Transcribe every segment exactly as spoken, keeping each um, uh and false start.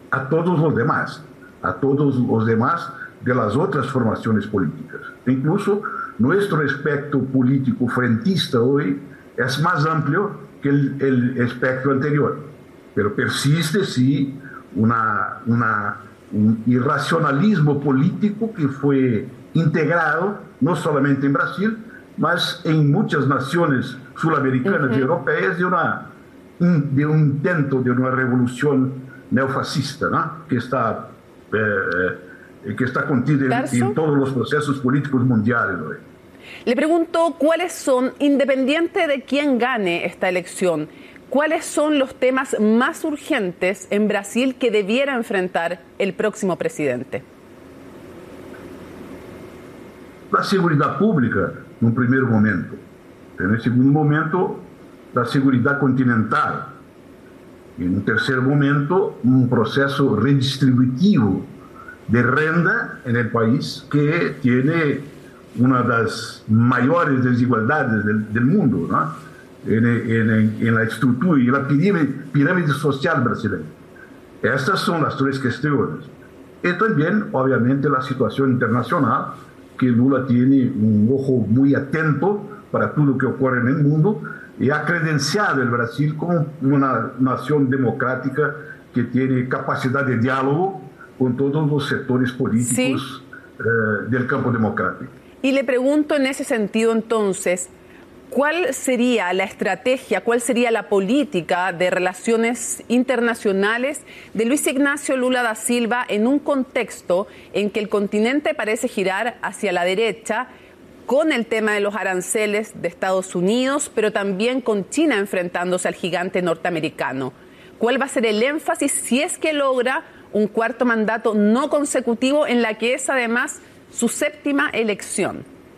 a todos los demás, a todos los demás de las otras formaciones políticas. Incluso nuestro espectro político frentista hoy es más amplio que el, el espectro anterior, pero persiste sí una, una, un irracionalismo político que fue integrado no solamente en Brasil, mas en muchas naciones sudamericanas uh-huh. y europeas de, una, de un intento de una revolución neofascista, ¿no? que está... Eh, que está contida en, en todos los procesos políticos mundiales hoy. Le pregunto, ¿cuáles son, independiente de quién gane esta elección, cuáles son los temas más urgentes en Brasil que debiera enfrentar el próximo presidente? La seguridad pública, en un primer momento. En el segundo momento, la seguridad continental. Y en un tercer momento, un proceso redistributivo de renda en el país que tiene una de las mayores desigualdades del, del mundo, ¿no? en, en, en la estructura y la pirámide, pirámide social brasileña. Estas son las tres cuestiones. Y también, obviamente, la situación internacional, que Lula tiene un ojo muy atento para todo lo que ocurre en el mundo y ha credenciado el Brasil como una nación democrática que tiene capacidad de diálogo con todos los sectores políticos sí. eh, del campo democrático. Y le pregunto en ese sentido entonces, ¿cuál sería la estrategia, cuál sería la política de relaciones internacionales de Luis Ignacio Lula da Silva en un contexto en que el continente parece girar hacia la derecha con el tema de los aranceles de Estados Unidos, pero también con China enfrentándose al gigante norteamericano? ¿Cuál va a ser el énfasis si es que logra un cuarto mandato no consecutivo en la que es además su séptima elección?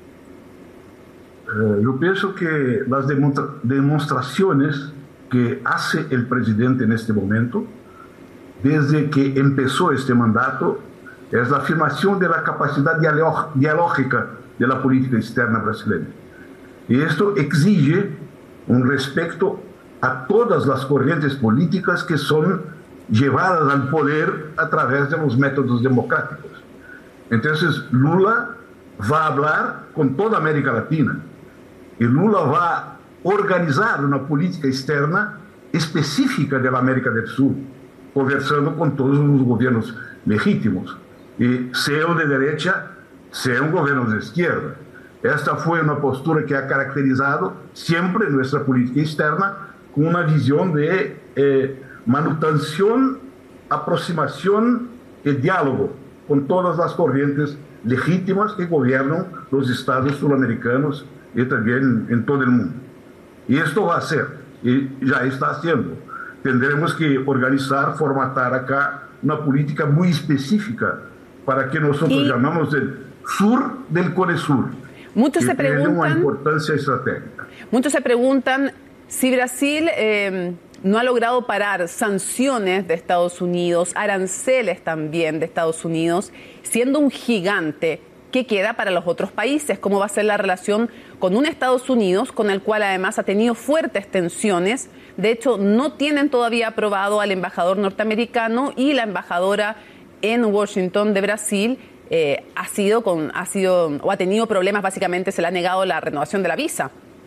Eh, yo pienso que las demonstra demostraciones que hace el presidente en este momento, desde que empezó este mandato, es la afirmación de la capacidad dialógica de la política externa brasileña. Y esto exige un respeto a todas las corrientes políticas que son llevadas al poder a través de los métodos democráticos. Entonces, Lula va a hablar con toda América Latina y Lula va a organizar una política externa específica de la América del Sur, conversando con todos los gobiernos legítimos, y sea de derecha, sea un gobierno de izquierda. Esta fue una postura que ha caracterizado siempre nuestra política externa con una visión de eh, manutención, aproximación y diálogo con todas las corrientes legítimas que gobiernan los estados sudamericanos y también en todo el mundo. Y esto va a ser, y ya está haciendo. Tendremos que organizar, formatar acá una política muy específica para que nosotros y... llamamos el sur del Cone Sur. Muchos se preguntan, tiene una importancia estratégica. Muchos se preguntan si Brasil eh, no ha logrado parar sanciones de Estados Unidos, aranceles también de Estados Unidos, siendo un gigante. ¿Qué queda para los otros países? ¿Cómo va a ser la relación con un Estados Unidos con el cual además ha tenido fuertes tensiones? De hecho, no tienen todavía aprobado al embajador norteamericano y la embajadora en Washington de Brasil eh, ha sido con, ha sido o ha tenido problemas, básicamente se le ha negado la renovación de la visa.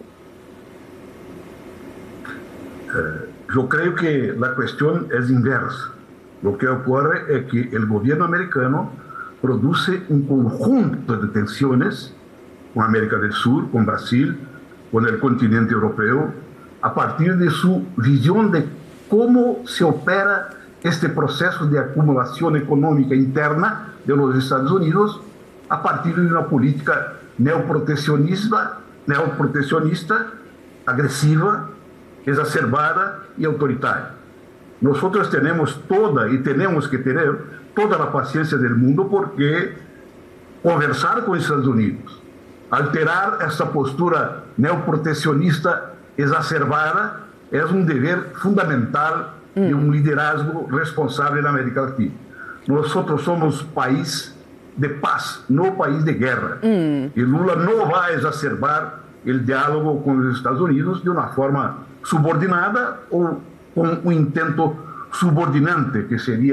Eh, yo creo que la cuestión es inversa. Lo que ocurre es que el gobierno americano produce un conjunto de tensiones con América del Sur, con Brasil, con el continente europeo, a partir de su visión de cómo se opera este proceso de acumulación económica interna de los Estados Unidos a partir de una política neoproteccionista, neoproteccionista, agresiva, exacerbada y autoritaria. Nosotros tenemos toda y tenemos que tener toda la paciencia del mundo porque conversar con Estados Unidos, alterar esta postura neoproteccionista exacerbada es un deber fundamental de un liderazgo responsable en América Latina. Nosotros somos país de paz, no país de guerra. Mm. Y Lula no va a exacerbar el diálogo con los Estados Unidos de una forma subordinada o con un intento subordinante, que sería